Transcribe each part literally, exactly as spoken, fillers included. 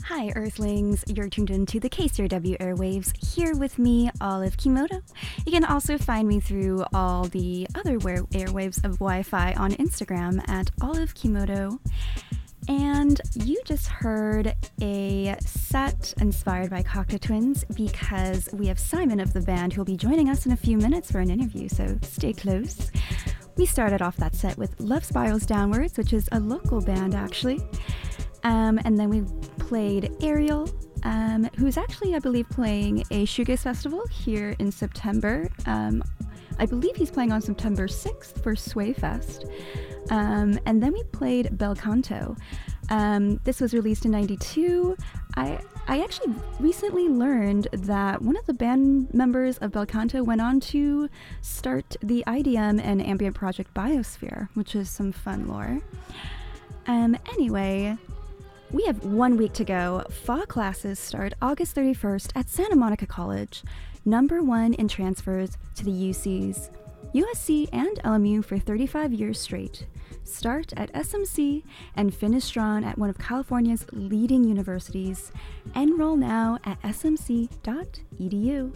Hi, Earthlings. You're tuned into the K C R W airwaves. Here with me, Olive Kimoto. You can also find me through all the other wear- airwaves of Wi-Fi on Instagram at Olive Kimoto. And you just heard a set inspired by Cocteau Twins because we have Simon of the band who will be joining us in a few minutes for an interview, so stay close. We started off that set with Love Spirals Downwards, which is a local band actually. Um, and then we played Ariel, um, who's actually, I believe, playing a shoegaze festival here in September. Um, I believe he's playing on September sixth for Sway Fest. Um, and then we played Bel Canto. Um, this was released in ninety-two. I I actually recently learned that one of the band members of Bel Canto went on to start the I D M and ambient project Biosphere, which is some fun lore. Um, anyway, we have one week to go. Fall classes start August thirty-first at Santa Monica College, number one in transfers to the U Cs. U S C and L M U for thirty-five years straight. Start at S M C and finish strong at one of California's leading universities. Enroll now at s m c dot e d u.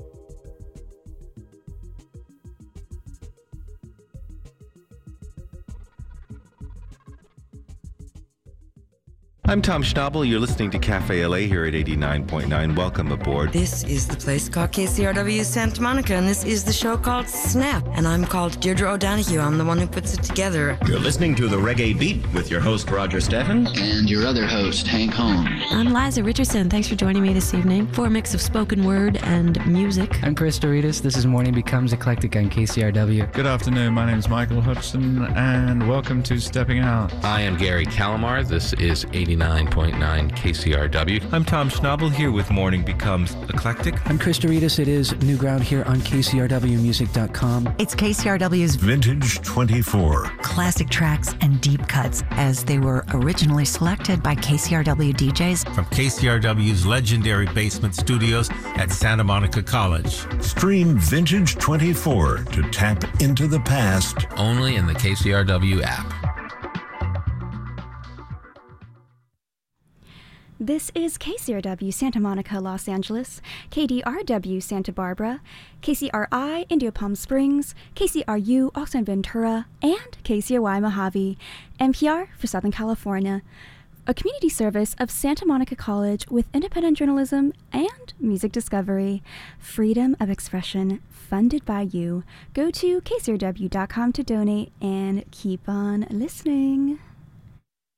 I'm Tom Schnabel. You're listening to Cafe L A here at eighty-nine point nine. Welcome aboard. This is the place called K C R W Santa Monica, and this is the show called Snap. And I'm called Deirdre O'Donoghue. I'm the one who puts it together. You're listening to The Reggae Beat with your host, Roger Steffens. And your other host, Hank Holmes. I'm Liza Richardson. Thanks for joining me this evening for a mix of spoken word and music. I'm Chris Doritas. This is Morning Becomes Eclectic on K C R W. Good afternoon. My name is Michael Hudson, and welcome to Stepping Out. I am Gary Calamar. This is eighty-nine point nine K C R W. I'm Tom Schnabel here with Morning Becomes Eclectic. I'm Chris Doritas. It is New Ground here on K C R W music dot com. It's K C R W's Vintage twenty-four. Classic tracks and deep cuts as they were originally selected by K C R W D Js. From K C R W's legendary basement studios at Santa Monica College. Stream Vintage twenty-four to tap into the past. Only in the K C R W app. This is K C R W Santa Monica, Los Angeles, K D R W Santa Barbara, K C R I Indio Palm Springs, K C R U Oxnard Ventura, and K C R Y Mojave, N P R for Southern California. A community service of Santa Monica College with independent journalism and music discovery. Freedom of expression, funded by you. Go to k c r w dot com to donate and keep on listening.